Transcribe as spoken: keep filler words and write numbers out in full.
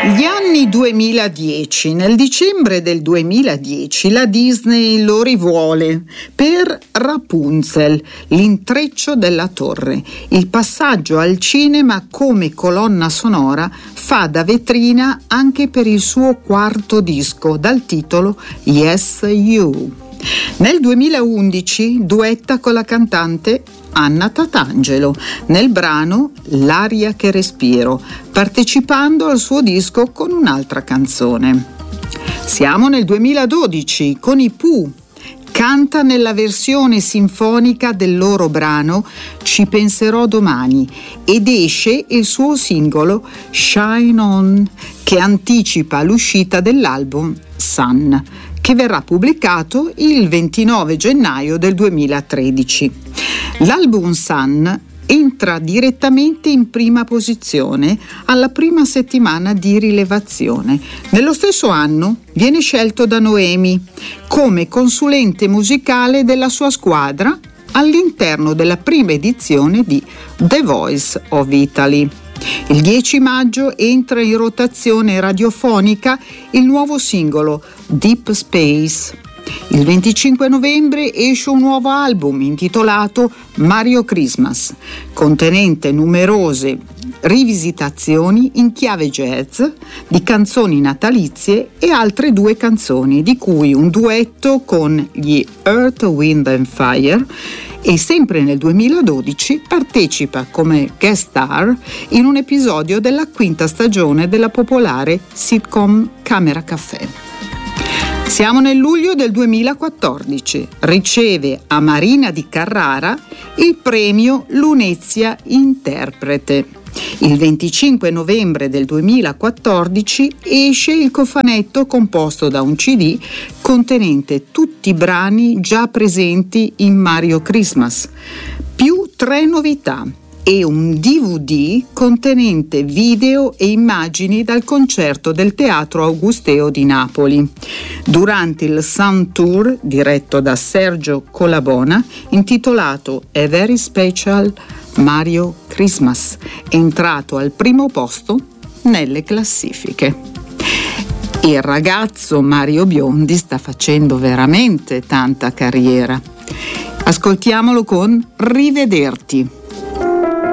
Gli anni duemiladieci. Nel dicembre del duemiladieci la Disney lo rivuole per Rapunzel, l'intreccio della torre. Il passaggio al cinema come colonna sonora fa da vetrina anche per il suo quarto disco dal titolo Yes You. Nel duemilaundici duetta con la cantante Anna Tatangelo nel brano L'aria che respiro, partecipando al suo disco con un'altra canzone. Siamo nel duemiladodici con i Pooh. Canta nella versione sinfonica del loro brano Ci penserò domani ed esce il suo singolo Shine On, che anticipa l'uscita dell'album Sun, che verrà pubblicato il ventinove gennaio del duemilatredici. L'album Sun entra direttamente in prima posizione alla prima settimana di rilevazione. Nello stesso anno viene scelto da Noemi come consulente musicale della sua squadra all'interno della prima edizione di The Voice of Italy. Il dieci maggio entra in rotazione radiofonica il nuovo singolo Deep Space. Il venticinque novembre esce un nuovo album intitolato Mario Christmas, contenente numerose rivisitazioni in chiave jazz di canzoni natalizie e altre due canzoni, di cui un duetto con gli Earth, Wind and Fire, e sempre nel duemiladodici partecipa come guest star in un episodio della quinta stagione della popolare sitcom Camera Caffè. Siamo nel luglio del duemilaquattordici. Riceve a Marina di Carrara il premio Lunezia Interprete. Il venticinque novembre del duemilaquattordici esce il cofanetto composto da un C D contenente tutti i brani già presenti in Mario Christmas, più tre novità, e un D V D contenente video e immagini dal concerto del Teatro Augusteo di Napoli, durante il Sound Tour diretto da Sergio Colabona, intitolato A Very Special Mario Christmas, entrato al primo posto nelle classifiche. Il ragazzo Mario Biondi sta facendo veramente tanta carriera. Ascoltiamolo con Rivederti.